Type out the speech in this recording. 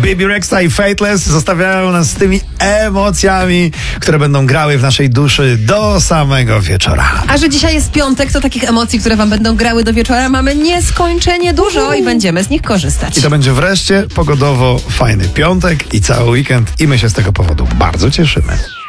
Bibi Rexha i Fateless zostawiają nas z tymi emocjami, które będą grały w naszej duszy do samego wieczora. A że dzisiaj jest piątek, to takich emocji, które wam będą grały do wieczora, mamy nieskończenie dużo i będziemy z nich korzystać. I to będzie wreszcie pogodowo fajny piątek i cały weekend i my się z tego powodu bardzo cieszymy.